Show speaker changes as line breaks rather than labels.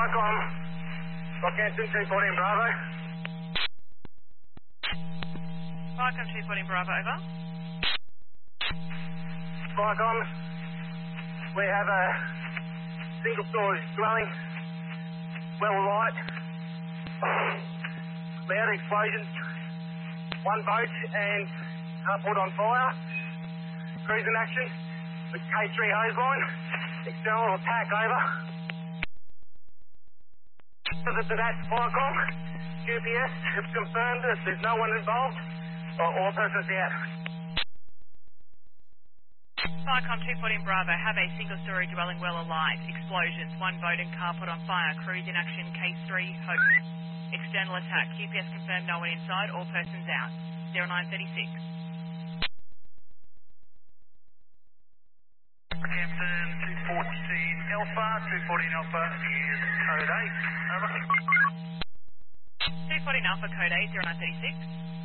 Spycom. Rockhampton 214 Bravo.
Spycom 214 Bravo, over.
Spycom, we have a single-story dwelling, well alight, loud explosions, one boat and carport on fire, crews in action with K3 hose line, external attack over. Further to that, Spycom, QPS have confirmed that there's no one involved, or all persons out.
Spycom 214 Bravo, have a single-story dwelling well alight. Explosions, one boat and carport on fire. Crews in action, K3, hope. External attack. QPS confirmed no one inside, all persons out. 0936.
Hampton 214 Alpha, 214 Alpha is code 8. Over.
214 Alpha, code 8, 0936.